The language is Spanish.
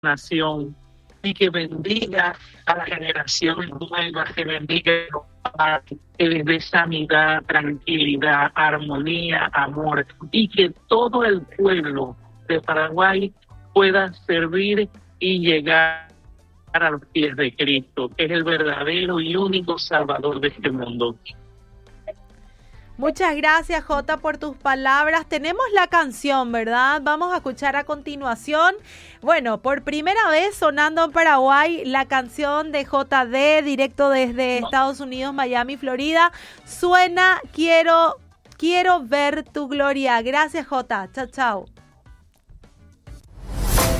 nación y que bendiga a las generaciones nuevas, que bendiga que les dé sanidad, tranquilidad, armonía, amor, y que todo el pueblo de Paraguay pueda servir y llegar a los pies de Cristo, que es el verdadero y único Salvador de este mundo. Muchas gracias, Jota, por tus palabras. Tenemos la canción, ¿verdad? Vamos a escuchar a continuación. Bueno, por primera vez sonando en Paraguay, la canción de JD, directo desde Estados Unidos, Miami, Florida. Suena Quiero ver tu gloria. Gracias, Jota. Chao, chao.